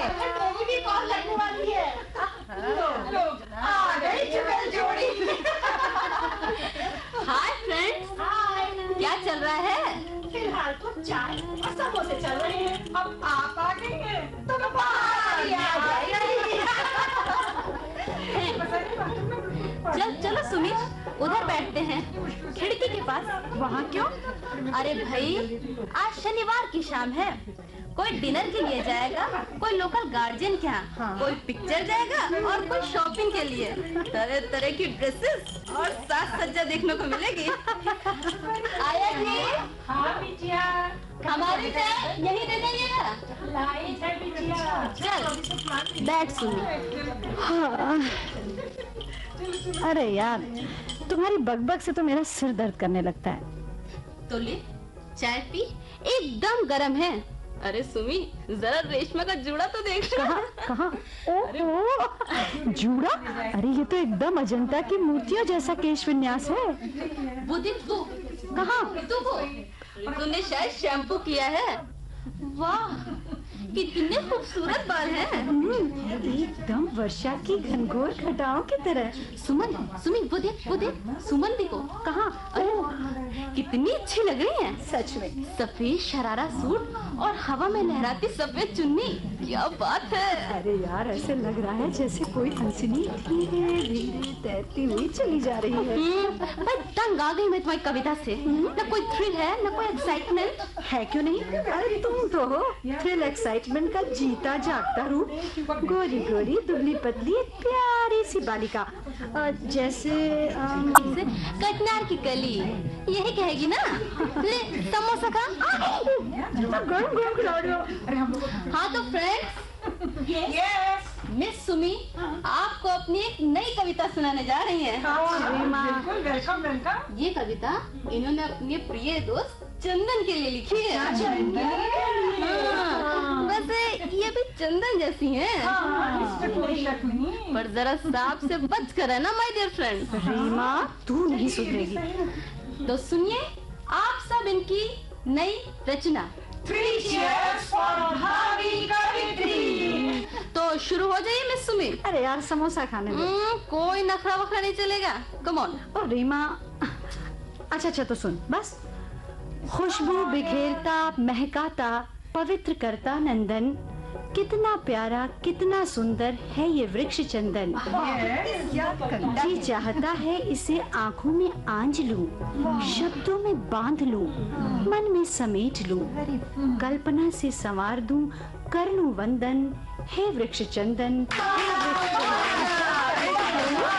मेरी भी कॉल लगने वाली है। लो, आ गई चुगल जोड़ी। Hi friends. हाय। क्या चल रहा है? फिलहाल तो चाय और समोसे चल रहे हैं। अब आप आ गई हैं तो पार्टी आ जाएगी। चलो सुमित, उधर बैठते हैं खिड़की के पास। वहाँ क्यों? अरे भाई, आज शनिवार की शाम है। कोई डिनर के लिए जाएगा, कोई लोकल गार्जियन के यहाँ, कोई पिक्चर जाएगा और कोई शॉपिंग के लिए। तरह तरह की ड्रेसेस और साज सज्जा देखने को मिलेगी। आया जी? हाँ बिटिया, हमारी चाय यही दे देंगे ना? लाई है बिटिया। चल बैठ सुनी। हाँ। अरे यार, तुम्हारी बकबक से तो मेरा सिर दर्द करने लगता है। तो ले चाय पी, एकदम गरम है। अरे सुमी, जरा रेशमा का जूड़ा तो देख। कहाँ? ओहो, जूड़ा? अरे ये तो एकदम अजंता की मूर्तियों जैसा केश विन्यास है। वो देख तू। कहाँ? तूने शायद शैम्पू किया है। वाह, कितने खूबसूरत बाल हैं। एकदम वर्षा की घनघोर घटाओं की तरह। सुमन, वो देख सुमन दी को। कहाँ? कितनी अच्छी लग रही है सच में। सफेद शरारा सूट और हवा में लहराती सफेद चुन्नी, क्या बात है। अरे यार, ऐसे लग रहा है जैसे कोई हंसनी धीरे धीरे तैरती हुई चली जा रही है। मैं तंग आ गई मैं तुम्हारी कविता से। न कोई थ्रिल है, न कोई एक्साइटमेंट है। क्यों नहीं? अरे तुम तो हो थ्रिल एक्साइटमेंट का जीता जागता रूप। गोरी गोरी दुबली पतली एक प्यारी सी बालिका, जैसे कटनार की कली, यही कहेगी ना? ले समोसा खा। हाँ तो फ्रेंड्स, मिस सुमी आपको अपनी एक नई कविता सुनाने जा रही हैं। ये कविता इन्होंने अपने प्रिय दोस्त चंदन के लिए लिखी है। वैसे ये भी चंदन जैसी हैं, पर जरा सांप से बच कर है ना माय डियर फ्रेंड। रीमा, तू नहीं सुधरेगी। तो सुनिए आप सब इनकी नई रचना। 3 cheers for भाभी कवित्री। तो शुरू हो जाइए मिस सुमी। अरे यार, समोसा खाने दो। कोई नखरा वखरा नहीं चलेगा। Come on. ओ रीमा, अच्छा तो सुन बस। खुशबू बिखेरता महकाता पवित्र करता नंदन, कितना प्यारा कितना सुंदर है ये वृक्ष चंदन। जी चाहता है इसे आंखों में आंज लूं, शब्दों में बांध लूं, मन में समेट लूं, कल्पना से संवार दूं, कर लूं वंदन, हे वृक्ष चंदन, हे वृक्ष चंदन।